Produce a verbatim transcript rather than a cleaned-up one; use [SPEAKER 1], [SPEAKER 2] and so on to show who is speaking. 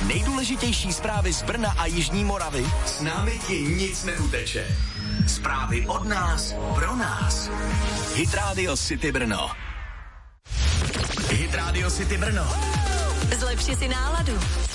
[SPEAKER 1] Nejdůležitější zprávy z Brna a Jižní Moravy. S námi ti nic neuteče. Zprávy od nás pro nás. Hit Radio City Brno. Hit Radio City Brno.
[SPEAKER 2] Zlepši si náladu.